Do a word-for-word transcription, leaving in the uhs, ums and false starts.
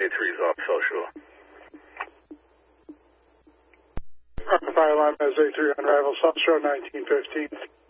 A three is off social. Fire alarm has A three on arrival, South Shore nineteen fifteen.